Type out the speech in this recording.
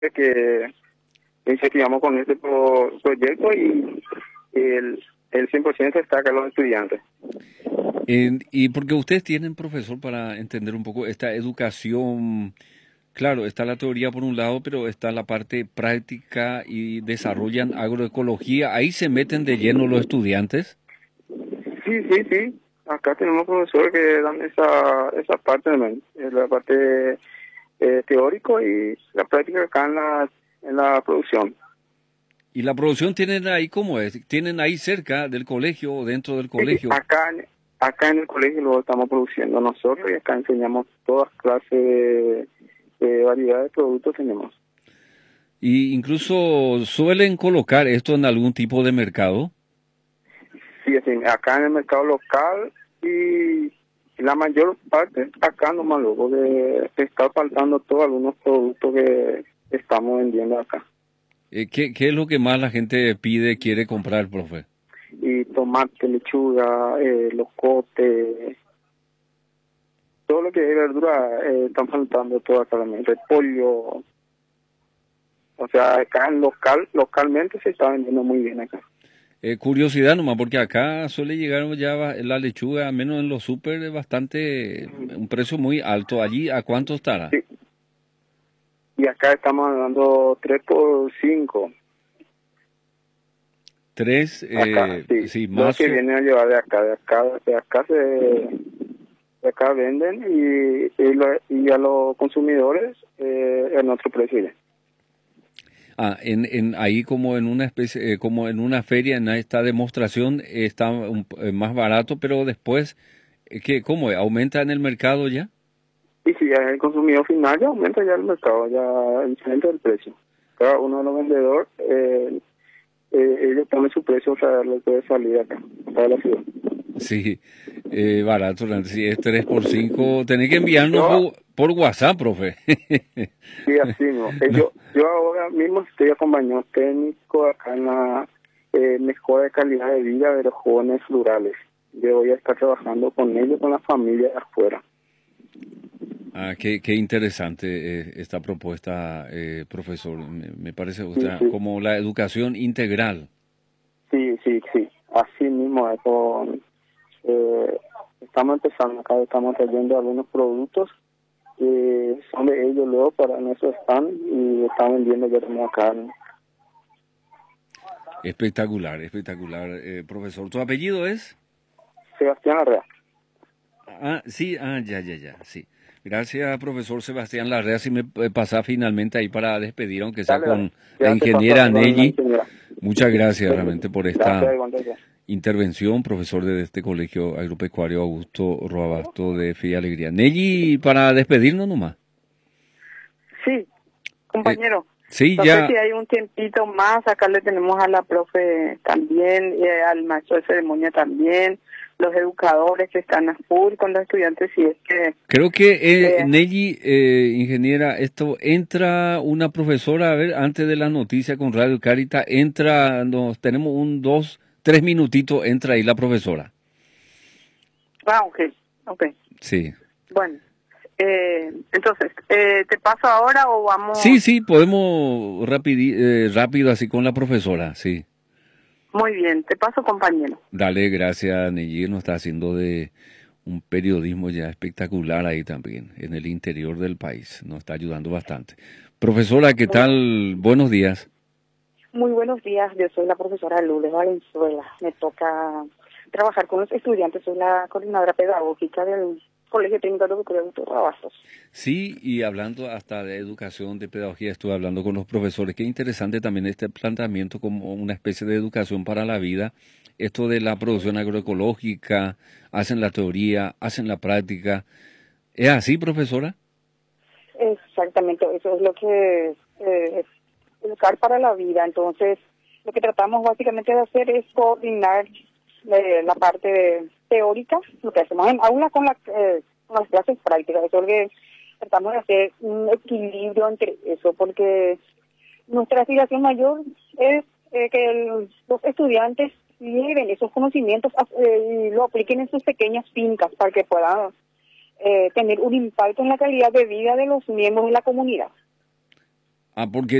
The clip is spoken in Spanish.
que incentivamos con este proyecto y el 100% está acá los estudiantes. Y porque ustedes tienen, profesor, para entender un poco esta educación, claro, está la teoría por un lado, pero está la parte práctica y desarrollan agroecología. Ahí se meten de lleno los estudiantes. Sí, sí, sí. Acá tenemos profesores que dan esa parte también, la parte teórico y la práctica acá en la producción. ¿Y la producción tienen ahí cómo es? ¿Tienen ahí cerca del colegio o dentro del Sí, sí, colegio? acá en el colegio lo estamos produciendo nosotros y acá enseñamos todas clases de variedad de productos tenemos. Y incluso suelen colocar esto en algún tipo de mercado. Sí, así, acá en el mercado local y la mayor parte acá nomás luego de está faltando todos algunos productos que estamos vendiendo acá. ¿Qué es lo que más la gente pide, quiere comprar, profe? Y tomate, lechuga, locote, todo lo que es verdura están faltando todo acá también, repollo. O sea, acá localmente se está vendiendo muy bien acá. Curiosidad nomás, porque acá suele llegar ya la lechuga, al menos en los súper, es bastante, un precio muy alto. Allí, ¿a cuánto estará? Sí. Y acá estamos dando 3 por 5. Tres, Acá, sí. sí, Los que mazo. vienen a llevar de acá venden y a los consumidores en otro precio ya. Ahí como en una especie, como en una feria, en esta demostración, está más barato, pero después, ¿cómo es? ¿Aumenta en el mercado ya? Y si ya es el consumidor final, ya aumenta ya el mercado, ya diferente el precio. Cada uno de los vendedores, ellos ponen su precio, o sea, lo puede salir acá de la ciudad. Sí, barato, si es 3 por 5 tenés que enviarnos Yo, por WhatsApp, profe. sí, así mismo. No. Yo ahora mismo estoy acompañado técnico acá en la mejora de calidad de vida de los jóvenes rurales. Yo voy a estar trabajando con ellos, con la familia de afuera. Qué interesante esta propuesta, profesor. Me parece Sí, sí, como la educación integral. sí, sí, sí. Así mismo es eh, estamos empezando acá, estamos trayendo algunos productos que son de ellos luego para nuestro stand y están vendiendo ya también acá. Espectacular, espectacular, profesor. ¿Tu apellido es? Sebastián Arrea. Sí, ya, sí. Gracias, profesor Sebastián Larrea. Si me pasa finalmente ahí para despedir, aunque sea Dale, dale. con la Ya te paso ingeniera acá con la Nelly. ingeniera. Muchas gracias realmente por esta Gracias, igualmente. intervención, profesor de este colegio agropecuario Augusto Roabasto de Fe y Alegría. Nelly, para despedirnos nomás. Sí, Eh, compañero. sí, No sé ya. si hay un tiempito más. Acá le tenemos a la profe también, al maestro de ceremonia también, los educadores que están a full con los estudiantes. Si es que Creo que, eh, Nelly, ingeniera, esto entra una profesora, a ver, antes de la noticia con Radio Carita, nos tenemos 3 minutitos, entra ahí la profesora. ok, ok. Sí. Bueno, entonces, ¿te paso ahora o vamos? Sí, podemos rápido así con la profesora, sí. Muy bien, te paso, compañero. Dale, gracias, Nelly, nos está haciendo de un periodismo ya espectacular ahí también, en el interior del país, nos está ayudando bastante. Profesora, ¿qué Muy, tal? Buenos días. muy buenos días, yo soy la profesora Lourdes Valenzuela. Me toca trabajar con los estudiantes, soy la coordinadora pedagógica del Colegio Técnico de Augusto Roabasto. Sí, y hablando hasta de educación, de pedagogía, estuve hablando con los profesores. Qué interesante también este planteamiento como una especie de educación para la vida. Esto de la producción agroecológica, hacen la teoría, hacen la práctica. ¿Es así, profesora? Exactamente, eso es lo que es educar para la vida. Entonces, lo que tratamos básicamente de hacer es coordinar la parte teórica, lo que hacemos en aula con las clases prácticas. Eso es lo que tratamos de hacer un equilibrio entre eso, porque nuestra aspiración mayor es que los estudiantes lleven esos conocimientos y lo apliquen en sus pequeñas fincas para que puedan tener un impacto en la calidad de vida de los miembros de la comunidad. Ah, porque